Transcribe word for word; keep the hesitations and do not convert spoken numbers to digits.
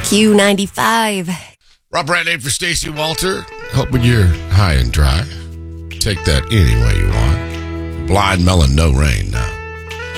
Q ninety-five. Rob Bradley for Stacey Walter. Hoping you're high and dry. Take that any way you want. Blind Melon, no rain.